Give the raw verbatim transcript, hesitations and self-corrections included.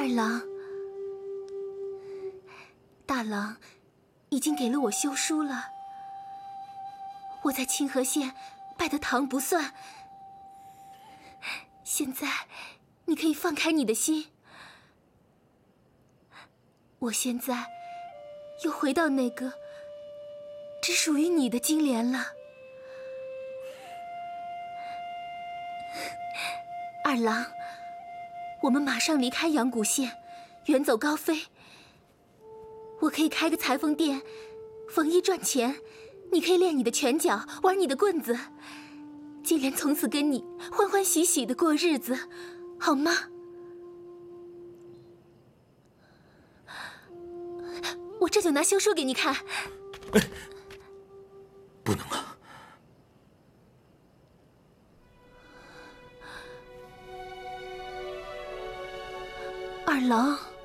二郎，大郎已经给了我休书了。我在清河县拜的堂不算，现在你可以放开你的心。我现在又回到那个只属于你的金莲了。二郎，我们马上离开阳谷县，远走高飞。我可以开个裁缝店，缝衣赚钱，你可以练你的拳脚，玩你的棍子。金莲从此跟你欢欢喜喜的过日子，好吗？我这就拿休书给你看。 哎，不能啊！ 二郎。